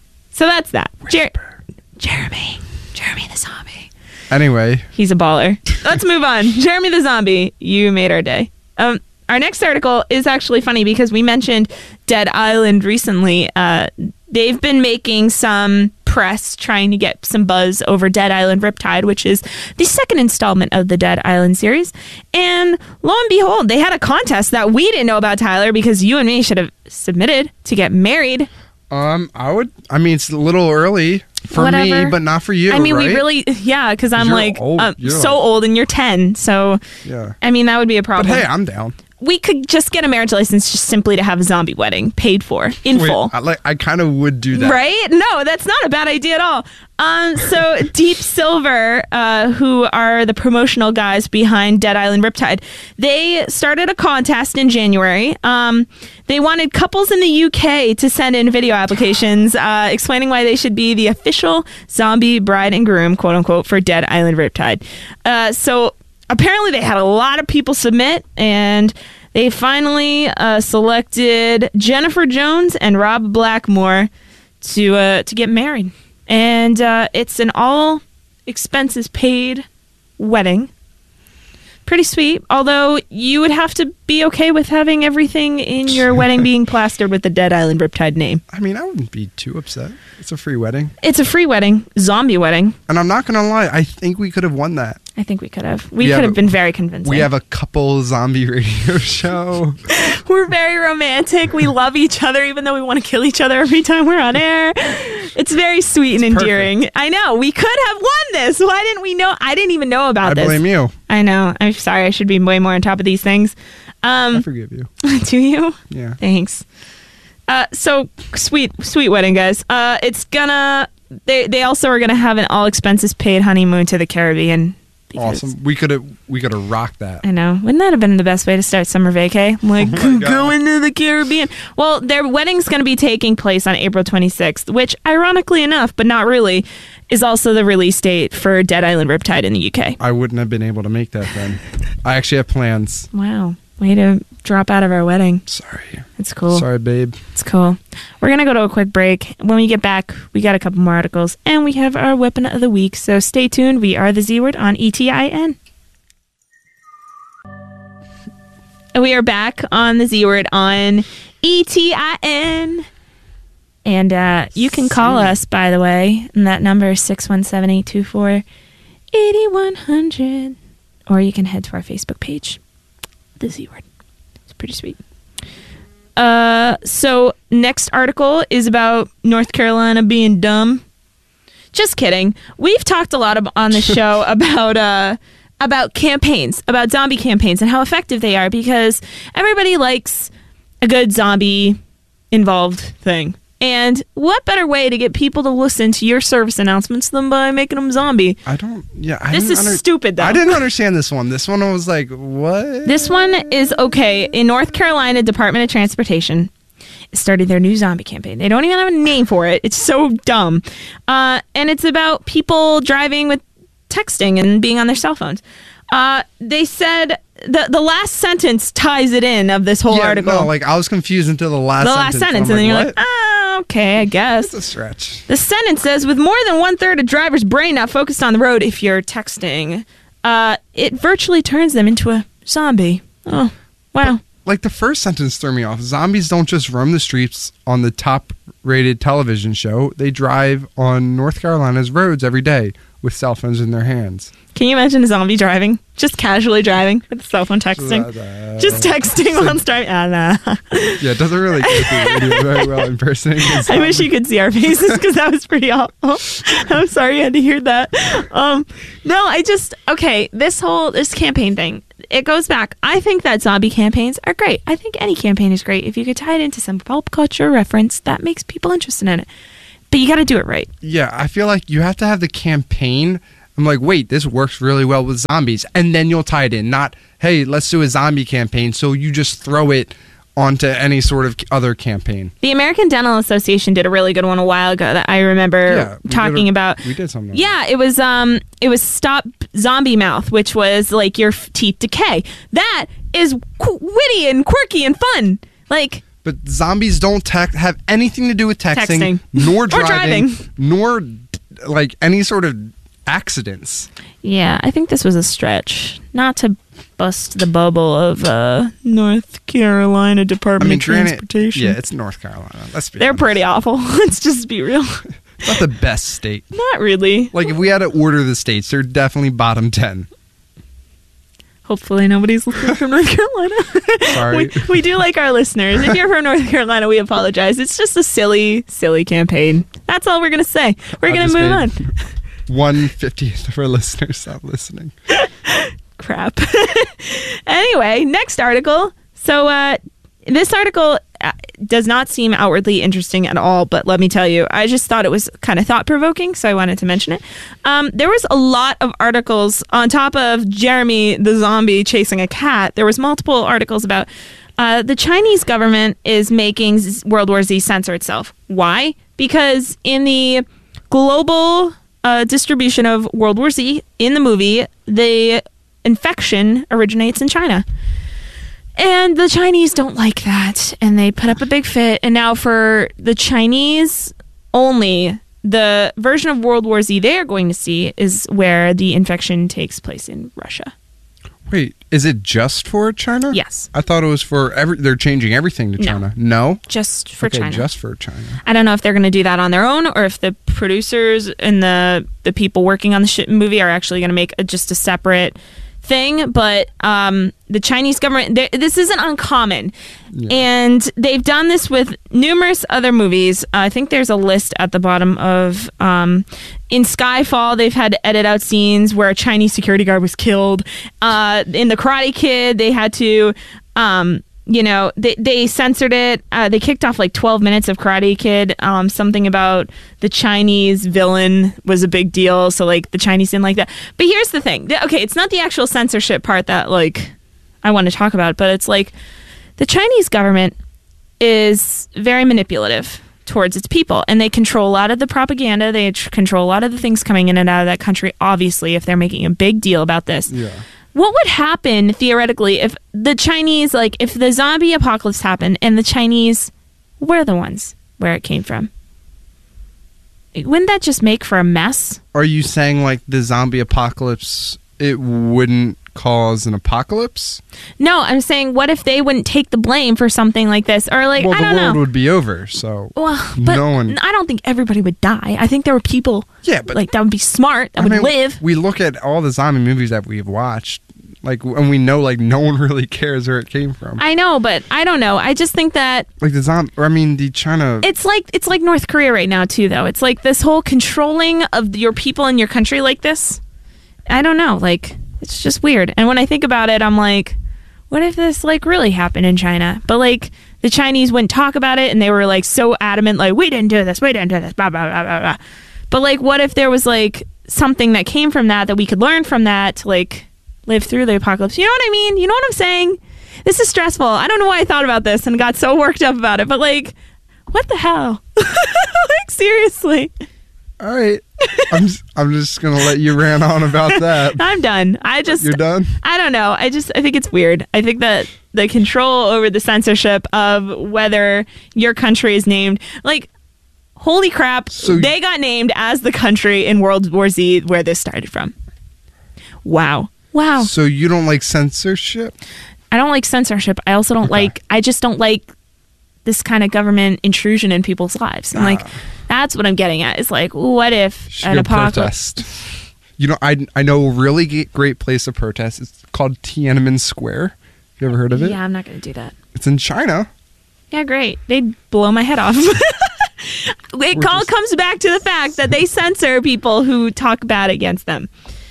So that's that. Jer- Jeremy, Jeremy the zombie. Anyway, he's a baller. Let's move on. Jeremy the zombie, you made our day. Um, our next article is actually funny because we mentioned Dead Island recently. Uh, they've been making some press trying to get some buzz over Dead Island Riptide, which is the second installment of the Dead Island series. And lo and behold, they had a contest that we didn't know about, Tyler, because you and me should have submitted to get married. Um, I would. I mean, it's a little early for Whatever. me, but not for you. I mean, right? we really, yeah, because I'm You're like old. um, You're so like- old, and you're ten. So, Yeah. I mean, that would be a But problem. hey, I'm down. We could just get a marriage license just simply to have a zombie wedding paid for in Wait, full. I, like, I kind of would do that. Right? No, that's not a bad idea at all. Um, so Deep Silver, uh, who are the promotional guys behind Dead Island Riptide, they started a contest in January. Um, they wanted couples in the U K to send in video applications uh, explaining why they should be the official zombie bride and groom, quote unquote, for Dead Island Riptide. Uh, so apparently they had a lot of people submit, and they finally uh, selected Jennifer Jones and Rob Blackmore to uh, to get married. And uh, it's an all expenses paid wedding. Pretty sweet, although you would have to be okay with having everything in your wedding being plastered with the Dead Island Riptide name. I mean, I wouldn't be too upset. It's a free wedding. It's a free wedding, zombie wedding. And I'm not going to lie, I think we could have won that. I think we could have. We, We could have have a- been very convincing. We have a couple zombie radio show. We're very romantic. We love each other, even though we want to kill each other every time we're on air. It's very sweet and It's endearing. I know. We could have won this. Why didn't we know? I didn't even know about I this. blame you. I know. I'm sorry. I should be way more on top of these things. Um, I forgive you. do you? Yeah. Thanks. Uh, so sweet, sweet wedding, guys. Uh, it's gonna. They they also are gonna have an all expenses paid honeymoon to the Caribbean. because- Awesome. We could have we could have rocked that. I know. Wouldn't that have been the best way to start summer vacay? Like, Oh my God. going to the Caribbean. Well, their wedding's going to be taking place on April twenty-sixth, which, ironically enough, but not really, is also the release date for Dead Island Riptide in the U K. I wouldn't have been able to make that then. I actually have plans. Wow. Way to drop out of our wedding. Sorry. It's cool. Sorry, babe. It's cool. We're going to go to a quick break. When we get back, we got a couple more articles, and we have our weapon of the week. So stay tuned. We are the Z Word on E T I N. We are back on the Z Word on E T I N. And uh, you can call us, by the way, and that number is six one seven, eight two four, eight one zero zero. Or you can head to our Facebook page, the Z Word. It's pretty sweet. Uh, so next article is about North Carolina being dumb. Just kidding. We've talked a lot of, on the show about uh, about campaigns, about zombie campaigns, and how effective they are, because everybody likes a good zombie involved thing. And what better way to get people to listen to your service announcements than by making them zombie? I don't. Yeah. I This didn't is stupid, though. I didn't understand this one. This one I was like, what? This one is okay. In North Carolina, Department of Transportation started their new zombie campaign. They don't even have a name for it. It's so dumb. Uh, and it's about people driving with texting and being on their cell phones. Uh, they said the the last sentence ties it in of this whole yeah, article. No, like I was confused until the last the sentence. last sentence, I'm and then like, you're like, what? ah, okay, I guess. It's a stretch. The sentence says, with more than one third of drivers' brain not focused on the road if you're texting, uh, it virtually turns them into a zombie. Oh, wow. Like the first sentence threw me off. Zombies don't just roam the streets on the top rated television show. They drive on North Carolina's roads every day. with cell phones in their hands. Can you imagine a zombie driving? Just casually driving with a cell phone texting? Uh, Just texting while it's driving? Ah, nah. Yeah, it doesn't really go through radio very well impersonating a I zombie. wish you could see our faces because that was pretty awful. I'm sorry you had to hear that. Um, no, I just, okay, this whole, this campaign thing, it goes back. I think that zombie campaigns are great. I think any campaign is great. If you could tie it into some pop culture reference, that makes people interested in it. But you got to do it right. Yeah, I feel like you have to have the campaign. I'm like, wait, this works really well with zombies. And then you'll tie it in. Not, hey, let's do a zombie campaign. So you just throw it onto any sort of other campaign. The American Dental Association did a really good one a while ago that I remember Yeah, we talking did a- about. we did something like Yeah, it was um, it was Stop Zombie Mouth, which was like your f- teeth decay. That is qu- witty and quirky and fun. Like, But zombies don't text have anything to do with texting, Texting. nor Or driving, driving. nor like any sort of accidents. yeah, I think this was a stretch. Not to bust the bubble of uh, North Carolina I Department mean, of granted, Transportation. yeah, it's North Carolina. Let's be They're honest. pretty awful. Let's just be real. It's not the best state. Not really. Like, if we had to order the states, they're definitely bottom ten. Hopefully nobody's listening from North Carolina. Sorry. we, we do like our listeners. If you're from North Carolina, we apologize. It's just a silly, silly campaign. That's all we're going to say. We're I going to just move made- on. One fiftieth of our listeners stop listening. Crap. Anyway, next article. So uh, this article uh, does not seem outwardly interesting at all, but let me tell you, I just thought it was kind of thought-provoking, so I wanted to mention it. Um, there was a lot of articles on top of Jeremy the zombie chasing a cat. There was multiple articles about uh, the Chinese government is making Z- World War Z censor itself. Why? Because in the global uh, distribution of World War Z in the movie, the infection originates in China. And the Chinese don't like that. And they put up a big fit. And now for the Chinese only, the version of World War Z they are going to see is where the infection takes place in Russia. Wait, is it just for China? Yes. I thought it was for every. They're changing everything to No. China. No, Just for okay, China. just for China. I don't know if they're going to do that on their own or if the producers and the the people working on the sh- movie are actually going to make a, just a separate thing. But um, the Chinese government, they- this isn't uncommon. And they've done this with numerous other movies. I think there's a list at the bottom of... Um, in Skyfall, they've had to edit out scenes where a Chinese security guard was killed. Uh, in The Karate Kid, they had to... Um, you know, they, they censored it. Uh, they kicked off like twelve minutes of Karate Kid. Um, something about the Chinese villain was a big deal. So, like, the Chinese didn't like that. But here's the thing. Okay, it's not the actual censorship part that, like, I want to talk about. But it's like the Chinese government is very manipulative towards its people. And they control a lot of the propaganda. They tr- control a lot of the things coming in and out of that country, obviously, if they're making a big deal about this. Yeah. What would happen theoretically if the Chinese, like, if the zombie apocalypse happened and the Chinese were the ones where it came from? Wouldn't that just make for a mess? Are you saying like the zombie apocalypse? It wouldn't cause an apocalypse? No, I'm saying, what if they wouldn't take the blame for something like this? Or, like, well, I the don't world know. would be over. So Well, but no one. I don't think everybody would die. I think there were people, Yeah, but like, that would be smart, that I would mean, live. We look at all the zombie movies that we've watched, like, and we know like no one really cares where it came from. I know, but I don't know. I just think that Like the zombie, or I mean the China. it's like it's like North Korea right now too, though. It's like this whole controlling of your people in your country like this. I don't know. Like, it's just weird. And when I think about it, I'm like, what if this like really happened in China? But like the Chinese wouldn't talk about it, and they were like so adamant, like, we didn't do this, we didn't do this, blah blah blah blah blah. But like, what if there was like something that came from that that we could learn from that to like live through the apocalypse? You know what I mean? You know what I'm saying? This is stressful. I don't know why I thought about this and got so worked up about it, but like, what the hell? Like, seriously. All right, I'm just, I'm just gonna let you rant on about that. I'm done. I just You're done? I don't know. I just I think it's weird. I think that the control over the censorship of whether your country is named, like, holy crap, So- they got named as the country in World War Z where this started from. Wow. Wow. So you don't like censorship? I don't like censorship. I also don't Okay. like, I just don't like this kind of government intrusion in people's lives. I'm like, Ah. that's what I'm getting at. It's like, what if Should an go apocalypse? protest. You know, I, I know a really g- great place of protest. It's called Tiananmen Square. You ever heard of it? Yeah, I'm not going to do that. It's in China. Yeah, great. They'd blow my head off. It all just... comes back to the fact that they censor people who talk bad against them.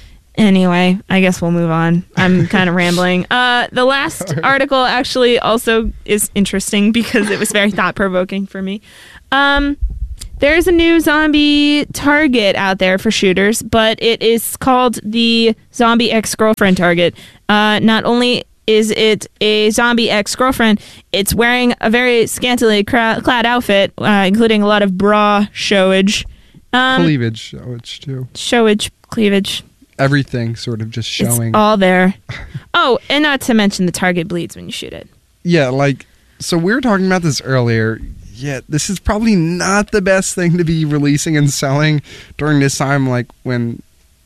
Anyway, I guess we'll move on. I'm kind of rambling. Uh, the last article actually also is interesting because it was very thought-provoking for me. Um, there's a new zombie target out there for shooters, but it is called the Zombie Ex-Girlfriend target. Uh, not only is it a zombie ex-girlfriend, it's wearing a very scantily cra- clad outfit, uh, including a lot of bra showage. Um, cleavage showage, too. Showage, cleavage. Everything sort of just showing. It's all there. Oh, and not to mention the target bleeds when you shoot it. Yeah, like, so we were talking about this earlier. Yeah, this is probably not the best thing to be releasing and selling during this time, like when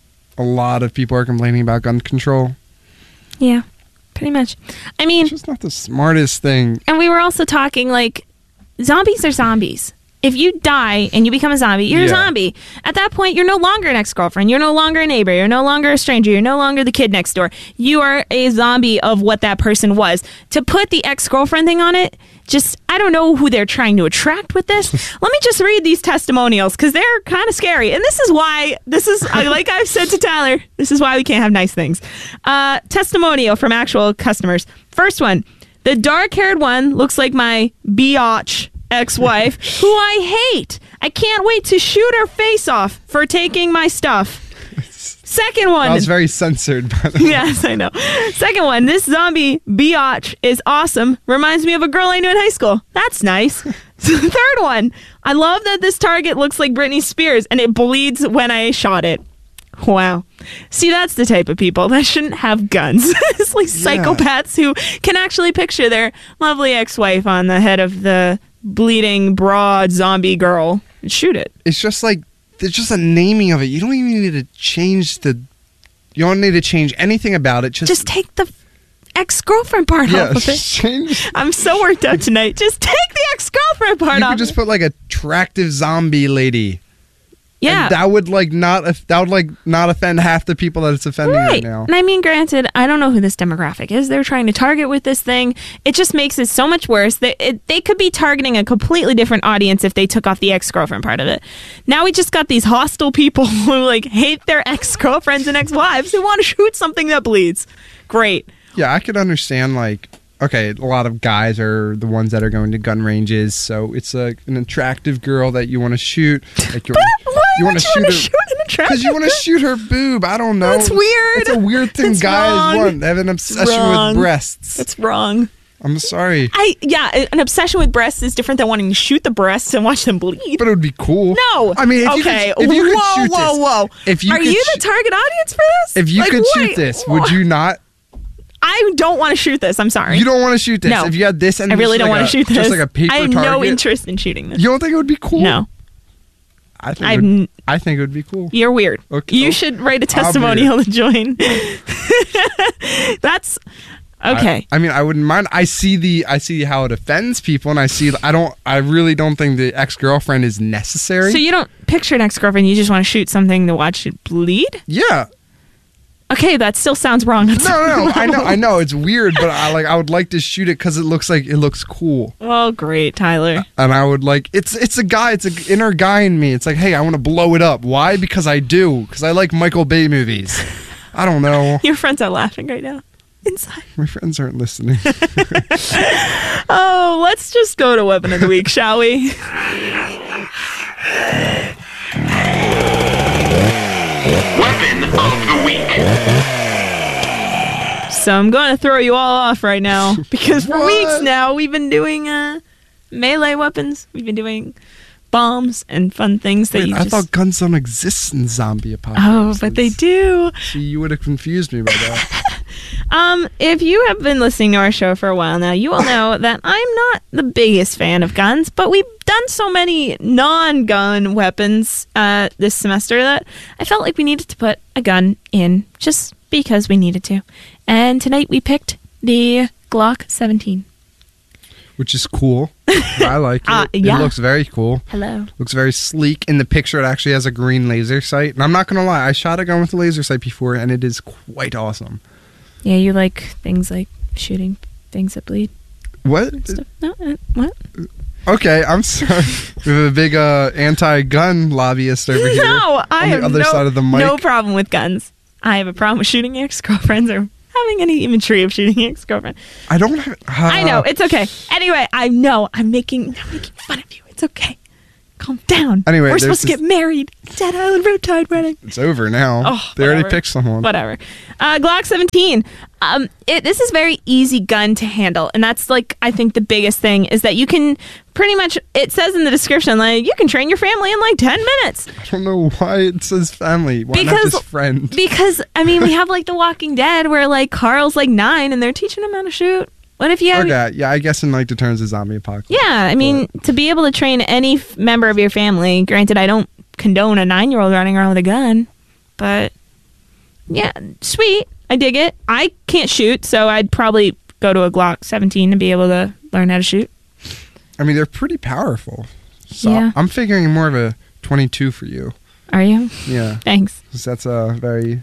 a lot of people are complaining about gun control. Yeah, pretty much. I mean, it's just not the smartest thing. And we were also talking, like, zombies are zombies. If you die and you become a zombie, you're yeah. a zombie. At that point, you're no longer an ex-girlfriend. You're no longer a neighbor. You're no longer a stranger. You're no longer the kid next door. You are a zombie of what that person was. To put the ex-girlfriend thing on it, just, I don't know who they're trying to attract with this. Let me just read these testimonials because they're kind of scary. And this is why, this is, like I've said to Tyler, this is why we can't have nice things. Uh, testimonial from actual customers. First one, the dark-haired one looks like my biatch ex-wife, who I hate. I can't wait to shoot her face off for taking my stuff. Second one. I was very censored by the way. Yes, I know. Second one. This zombie biatch is awesome. Reminds me of a girl I knew in high school. That's nice. Third one. I love that this target looks like Britney Spears and it bleeds when I shot it. Wow. See, that's the type of people that shouldn't have guns. It's like psychopaths yeah. who can actually picture their lovely ex-wife on the head of the bleeding, broad zombie girl and shoot it. It's just like, there's just a naming of it. You don't even need to change the, you don't need to change anything about it. Just, just take the ex-girlfriend part yeah, off of it. Change. I'm so worked up tonight. Just take the ex-girlfriend part you off. You could just put like attractive zombie lady. Yeah, and that would like not that would like not offend half the people that it's offending right, right now. And I mean, granted, I don't know who this demographic is they're trying to target with this thing. It just makes it so much worse. That it, they could be targeting a completely different audience if they took off the ex-girlfriend part of it. Now we just got these hostile people who like hate their ex-girlfriends and ex-wives who want to shoot something that bleeds. Great. Yeah, I could understand like. Okay, a lot of guys are the ones that are going to gun ranges, so it's like an attractive girl that you want to shoot. Like but why you want to shoot, her, shoot an attractive? Because you want to shoot her boob. I don't know. That's weird. It's a weird thing That's guys wrong. want. They have an obsession with breasts. That's wrong. I'm sorry. I yeah, an obsession with breasts is different than wanting to shoot the breasts and watch them bleed. But it would be cool. No. I mean, if okay. you could, if you could whoa, shoot whoa, this, whoa, whoa. If you are could you sh- the target audience for this? If you like, could wait, shoot this, would you not? I don't want to shoot this. I'm sorry. You don't want to shoot this. No. If you had this and I really just don't like want to a, shoot this. Just like a paper I have target. no interest in shooting this. You don't think it would be cool? No. I think. It would, I think it would be cool. You're weird. Okay. You should write a testimonial to join. That's okay. I, I mean, I wouldn't mind. I see the. I see how it offends people, and I see. I don't. I really don't think the ex-girlfriend is necessary. So you don't picture an ex-girlfriend. You just want to shoot something to watch it bleed. Yeah. Okay, that still sounds wrong. That's no, no, I know, I know, it's weird, but I like, I would like to shoot it because it looks like it looks cool. Oh, great, Tyler! And I would like, it's, it's a guy, it's an inner guy in me. It's like, hey, I want to blow it up. Why? Because I do. Because I like Michael Bay movies. I don't know. Your friends are laughing right now. Inside. My friends aren't listening. Oh, let's just go to Weapon of the Week, shall we? Weapon of the Week. So I'm going to throw you all off right now because for What? weeks now we've been doing uh, melee weapons. We've been doing bombs and fun things that Wait, you I just... thought guns don't exist in zombie apocalypse. Oh, but they do. See, you would have confused me by that. Um, if you have been listening to our show for a while now, you will know that I'm not the biggest fan of guns, but we've done so many non-gun weapons uh, this semester that I felt like we needed to put a gun in just because we needed to. And tonight we picked the Glock seventeen. which is cool. I like it. Uh, yeah. It looks very cool. Hello. Looks very sleek. In the picture, it actually has a green laser sight. And I'm not going to lie, I shot a gun with a laser sight before, and it is quite awesome. Yeah, you like things like shooting things that bleed. What? and stuff. No, uh, what? Okay, I'm sorry. We have a big uh, anti-gun lobbyist over here. No, I on have the other no, side of the mic. no problem with guns. I have a problem with shooting ex-girlfriends or having any imagery of shooting ex-girlfriend. I don't have. Uh, I know, it's okay. Anyway, I know I'm making I'm making fun of you. It's okay. Calm down. Anyway, we're there's supposed to this- get married. Dead Island Road Tide wedding. It's over now. Oh, they already whatever. picked someone. Whatever. Uh, Glock seventeen. Um, it, this is very easy gun to handle, and that's like I think the biggest thing is that you can pretty much. It says in the description like you can train your family in like ten minutes. I don't know why it says family. Why Because- not just friend? Because I mean, we have like The Walking Dead, where like Carl's like nine, and they're teaching him how to shoot. What if you have? Okay, yeah, I guess in like the terms of zombie apocalypse. Yeah, I mean, to be able to train any f- member of your family. Granted, I don't condone a nine-year-old running around with a gun, but yeah, sweet. I dig it. I can't shoot, so I'd probably go to a Glock seventeen to be able to learn how to shoot. I mean, they're pretty powerful. So Yeah. I'm figuring more of a twenty-two for you. Are you? Yeah. Thanks. 'Cause that's a very.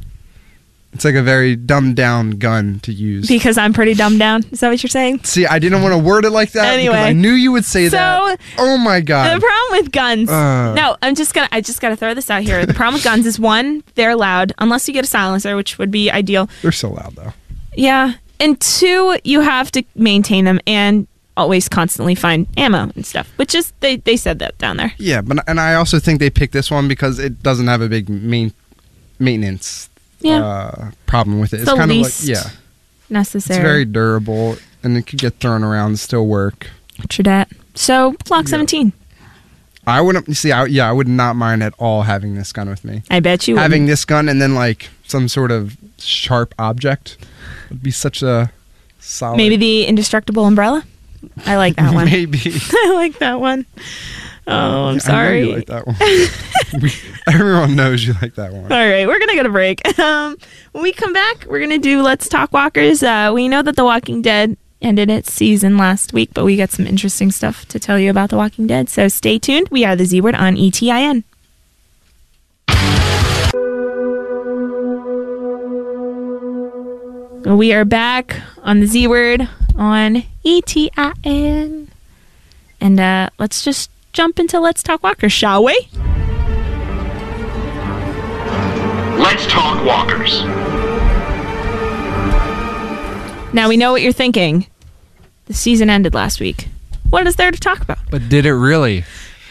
It's like a very dumbed down gun to use. Because I'm pretty dumbed down. Is that what you're saying? See, I didn't want to word it like that Anyway. because I knew you would say So, that. Oh my god. The problem with guns. Uh. no, I'm just gonna. I just gotta throw this out here. The problem with guns is one, they're loud unless you get a silencer, which would be ideal. They're so loud though. Yeah, and two, you have to maintain them and always constantly find ammo and stuff. Which is they they said that down there. Yeah, but and I also think they picked this one because it doesn't have a big main maintenance Yeah. uh, problem with it. It's It's the kind of like least yeah, necessary. it's very durable and it could get thrown around and still work. True that. So Glock seventeen. I wouldn't see. I, yeah, I would not mind at all having this gun with me. I bet you having wouldn't. this gun and then like some sort of sharp object would be such a solid. Maybe the indestructible umbrella. I like that one. Maybe. I like that one. Oh, I'm I know sorry. you like that one. We- Everyone knows you like that one. All right, we're gonna get a break. Um, when we come back, we're gonna do Let's Talk Walkers. Uh, we know that The Walking Dead ended its season last week, but we got some interesting stuff to tell you about The Walking Dead. So stay tuned. We are the Z Word on E T I N. We are back on the Z Word on E T I N, and uh, let's just jump into Let's Talk Walkers, shall we? Let's talk walkers. Now we know what you're thinking. The season ended last week. What is there to talk about? But did it really?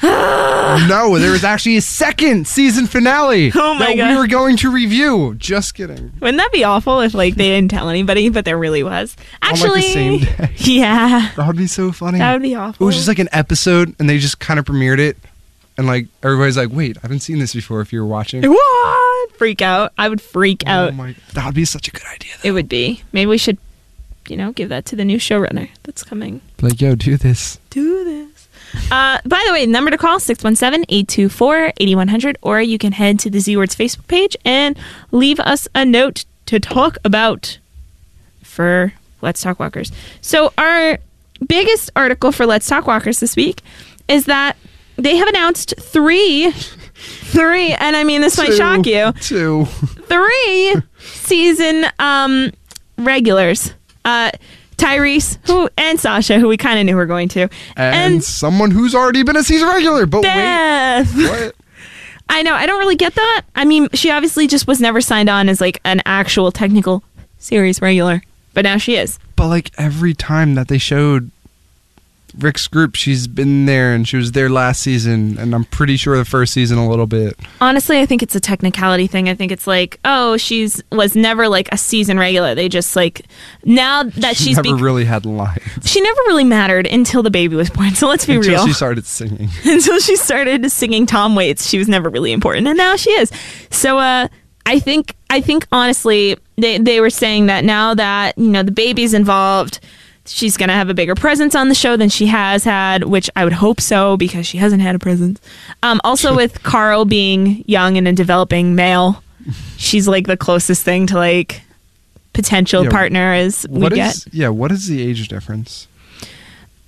No, there was actually a second season finale Oh my that God. we were going to review. Just kidding. Wouldn't that be awful if like they didn't tell anybody, but there really was? On, like, the Actually, same day. yeah, That would be so funny. that would be It awful. was just like an episode, and they just kind of premiered it, and like everybody's like, "Wait, I haven't seen this before." If you were watching, What? Freak out. I would freak oh out. my, that would be such a good idea. It would be. Maybe we should, you know, give that to the new showrunner that's coming. Like, yo, do this. Do this. Uh, by the way, number to call, six one seven, eight two four, eight one zero zero, or you can head to the Z Word's Facebook page and leave us a note to talk about for Let's Talk Walkers. So our biggest article for Let's Talk Walkers this week is that they have announced three, three, and I mean this might Two. shock you, Two. three season um, regulars. Uh, Tyrese, who and Sasha, who we kind of knew were going to, And, and someone who's already been a season regular. But Beth. wait, what? I know. I don't really get that. I mean, she obviously just was never signed on as like an actual technical series regular, but now she is. But like every time that they showed Rick's group, she's been there, and she was there last season, and I'm pretty sure the first season a little bit. Honestly, I think it's a technicality thing. I think it's like, oh, she's was never like a season regular. They just like now that She she's never bec- really had lines she never really mattered until the baby was born. So let's be until real. she started singing. Until she started singing Tom Waits, she was never really important, and now she is. So, uh, I think, I think honestly, they they were saying that now that you know the baby's involved, she's gonna have a bigger presence on the show than she has had, which I would hope so because she hasn't had a presence. Um, also, with Carl being young and a developing male, she's like the closest thing to like potential Yeah, partner as we What get. is yeah? What is the age difference?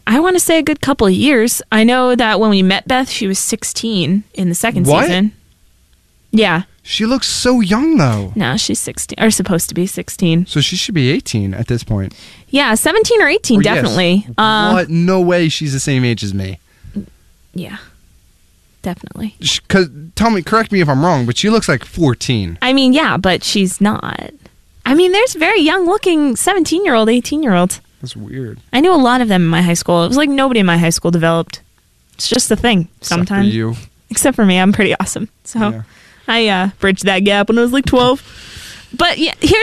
I want to say a good couple of years. I know that when we met Beth, she was sixteen in the second What? season. Yeah. She looks so young, though. No, she's sixteen, or supposed to be sixteen. So she should be eighteen at this point. Yeah, seventeen or eighteen, Oh, yes. definitely. Uh, What? No way she's the same age as me. Yeah, definitely. Sh- Cause, tell me, correct me if I'm wrong, but she looks like fourteen. I mean, yeah, but she's not. I mean, there's very young-looking seventeen-year-old, eighteen-year-olds. That's weird. I knew a lot of them in my high school. It was like nobody in my high school developed. It's just a thing sometimes. Except for you. Except for me. I'm pretty awesome. So Yeah. I uh, bridged that gap when I was like twelve. But yeah, here's